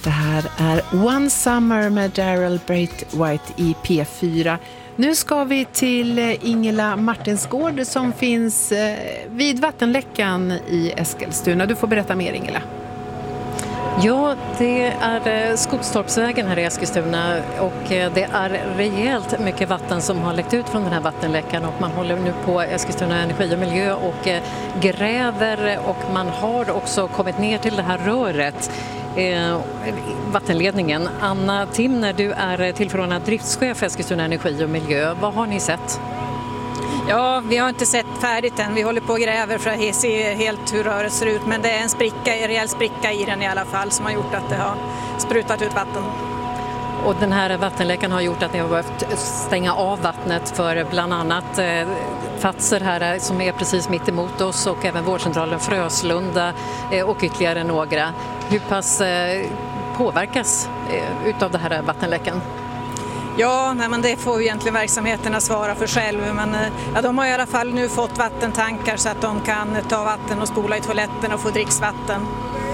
Det här är One Summer med Daryl Braithwaite i P4. Nu ska vi till Ingela Martinsgård som finns vid vattenläckan i Eskilstuna. Du får berätta mer, Ingela. Ja, det är Skogstorpsvägen här i Eskilstuna och det är rejält mycket vatten som har läckt ut från den här vattenläckan och man håller nu på Eskilstuna Energi och Miljö och gräver och man har också kommit ner till det här röret, vattenledningen. Anna Timner, du är tillförordnad driftschef för Eskilstuna Energi och Miljö. Vad har ni sett? Ja, vi har inte sett färdigt än. Vi håller på och gräver för att se helt hur röret ser ut. Men det är en rejäl spricka i den i alla fall som har gjort att det har sprutat ut vatten. Och den här vattenläckan har gjort att ni har behövt stänga av vattnet för bland annat Fatser här som är precis mitt emot oss och även vårdcentralen Fröslunda och ytterligare några. Hur pass påverkas utav det här vattenläckan? Ja, men det får ju egentligen verksamheterna svara för själv. Men ja, de har i alla fall nu fått vattentankar så att de kan ta vatten och spola i toaletten och få dricksvatten.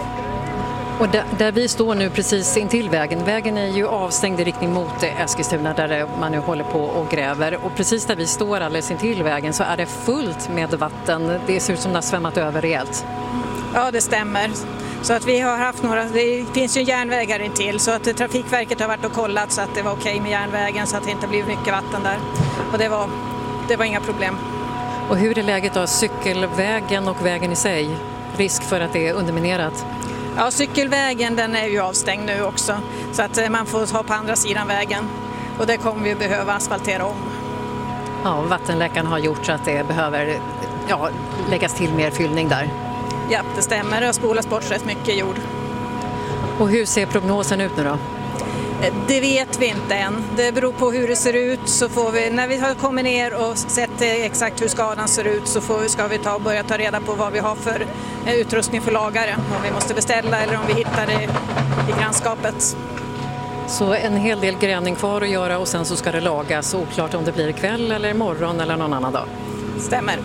Och där vi står nu precis intill vägen. Vägen är ju avstängd i riktning mot Eskilstuna där man nu håller på och gräver. Och precis där vi står alldeles intill vägen så är det fullt med vatten. Det ser ut som det har svämmat över rejält. Ja, det stämmer. Så att vi har haft det finns ju järnvägar intill så att Trafikverket har varit och kollat så att det var okej med järnvägen så att det inte blir mycket vatten där. Och det var inga problem. Och hur är läget då? Cykelvägen och vägen i sig? Risk för att det är underminerat? Ja, cykelvägen den är ju avstängd nu också så att man får ta på andra sidan vägen och det kommer vi behöva asfaltera om. Ja, vattenläckan har gjort så att det behöver läggas till mer fyllning där. Ja, det stämmer. Det har spolats bort rätt mycket jord. Och hur ser prognosen ut nu då? Det vet vi inte än. Det beror på hur det ser ut. Så får vi, när vi har kommit ner och sett exakt hur skadan ser ut så ska vi börja ta reda på vad vi har för utrustning för lagare. Om vi måste beställa eller om vi hittar det i grannskapet. Så en hel del grävning kvar att göra och sen så ska det lagas. Oklart om det blir kväll eller morgon eller någon annan dag. Stämmer.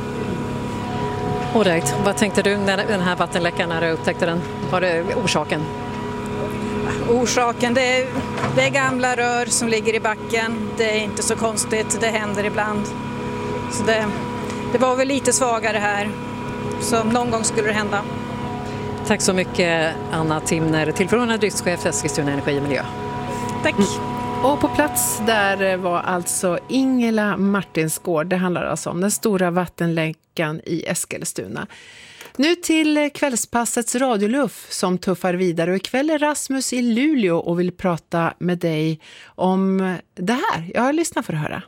All right. Vad tänkte du när den här vattenläckan när du upptäckte den? Var det orsaken? Orsaken, det är gamla rör som ligger i backen. Det är inte så konstigt, det händer ibland. Så det var väl lite svagare här. Så någon gång skulle det hända. Tack så mycket Anna Timner, tillförordnad driftschef för Eskilstuna Energi och Miljö. Tack. Och på plats där var alltså Ingela Martinsgård. Det handlar alltså om den stora vattenläckan i Eskilstuna. Nu till kvällspassets radioluff som tuffar vidare. Och ikväll är Rasmus i Luleå och vill prata med dig om det här. Jag har lyssnat för att höra.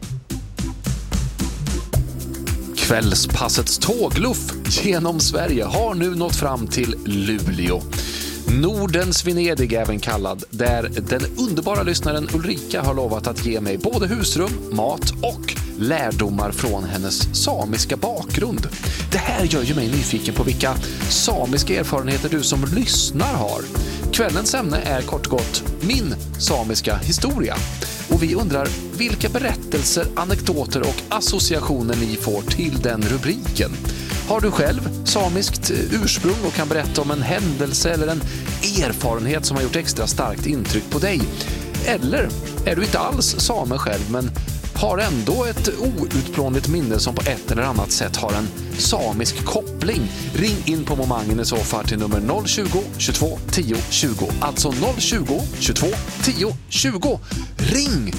Kvällspassets tågluff genom Sverige har nu nått fram till Luleå. Nordens Venedig även kallad, där den underbara lyssnaren Ulrika har lovat att ge mig både husrum, mat och lärdomar från hennes samiska bakgrund. Det här gör ju mig nyfiken på vilka samiska erfarenheter du som lyssnar har. Kvällens ämne är kort och gott min samiska historia. Och vi undrar vilka berättelser, anekdoter och associationer ni får till den rubriken. Har du själv samiskt ursprung och kan berätta om en händelse eller en erfarenhet som har gjort extra starkt intryck på dig? Eller är du inte alls same själv men har ändå ett outplånligt minne som på ett eller annat sätt har en samisk koppling? Ring in på momangen i så fall till nummer 020 22 10 20. Alltså 020 22 10 20. Ring!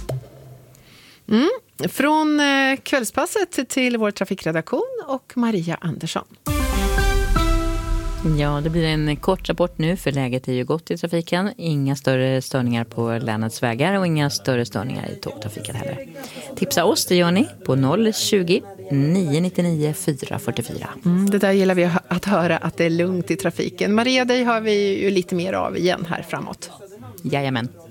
Från kvällspasset till vår trafikredaktion och Maria Andersson. Ja, det blir en kort rapport nu för läget är ju gott i trafiken. Inga större störningar på länets vägar och inga större störningar i tågtrafiken heller. Tipsa oss, det gör ni på 020 999 444. Det där gillar vi att höra att det är lugnt i trafiken. Maria, dig har vi ju lite mer av igen här framåt. Jajamän.